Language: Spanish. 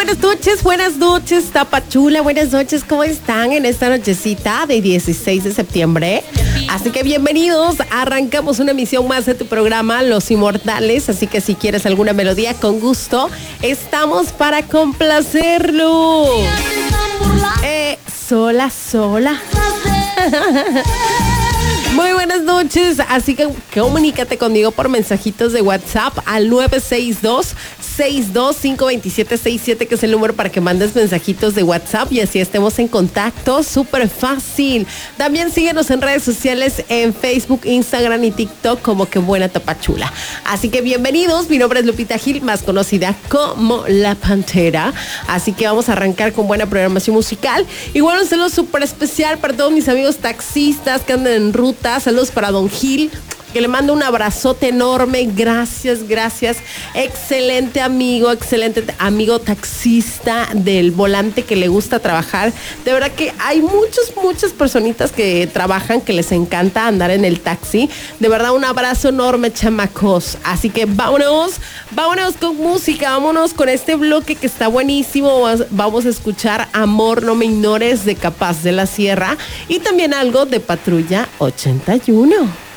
buenas noches, Tapachula, buenas noches, ¿cómo están en esta nochecita de 16 de septiembre? Así que bienvenidos, arrancamos una emisión más de tu programa, Los Inmortales, así que si quieres alguna melodía, con gusto, estamos para complacerlo. Sola. Muy buenas noches, así que comunícate conmigo por mensajitos de WhatsApp al 962-625-2767, que es el número para que mandes mensajitos de WhatsApp y así estemos en contacto, súper fácil. También síguenos en redes sociales, en Facebook, Instagram y TikTok como Que Buena Tapachula. Así que bienvenidos, mi nombre es Lupita Gil, más conocida como La Pantera, así que vamos a arrancar con buena programación musical. Igual un saludo súper especial para todos mis amigos taxistas que andan en ruta. Saludos para Don Gil, que le mando un abrazote enorme. Gracias. Excelente amigo taxista del volante que le gusta trabajar. De verdad que hay muchas personitas que trabajan, que les encanta andar en el taxi. De verdad, un abrazo enorme, chamacos. Así que vámonos con música, vámonos con este bloque que está buenísimo. Vamos a escuchar Amor No Me Ignores de Capaz de la Sierra y también algo de Patrulla 81.